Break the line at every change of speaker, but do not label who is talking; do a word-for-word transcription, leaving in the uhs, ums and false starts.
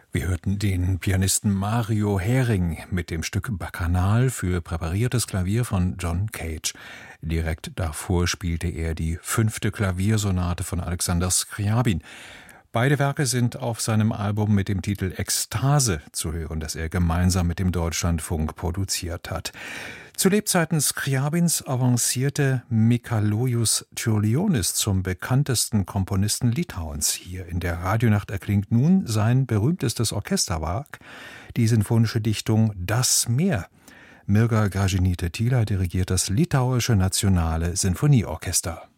Wir hörten den Pianisten Mario Hering mit dem Stück Bacchanal für präpariertes Klavier von John Cage. Direkt davor spielte er die fünfte Klaviersonate von Alexander Scriabin. Beide Werke sind auf seinem Album mit dem Titel Ekstase zu hören, das er gemeinsam mit dem Deutschlandfunk produziert hat. Zu Lebzeiten Scriabins avancierte Mikalojus Čiurlionis zum bekanntesten Komponisten Litauens. Hier in der Radionacht erklingt nun sein berühmtestes Orchesterwerk, die sinfonische Dichtung Das Meer. Mirga Gražinytė-Tyla dirigiert das litauische Nationale Sinfonieorchester.